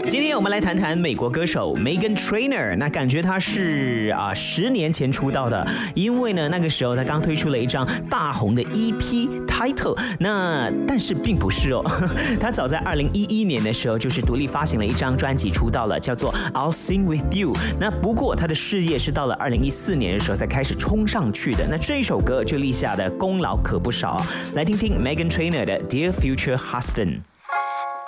今天我们来谈谈美国歌手 Meghan Trainor。那感觉她是10年前出道的，因为呢那个时候她刚推出了一张大红的 EP Title。但是并不是哦，她早在2011年的时候就是独立发行了一张专辑出道了，叫做 I'll Sing With You。那不过她的事业是到了2014年的时候才开始冲上去的。那这一首歌就立下的功劳可不少。来听听 Meghan Trainor 的 Dear Future Husband。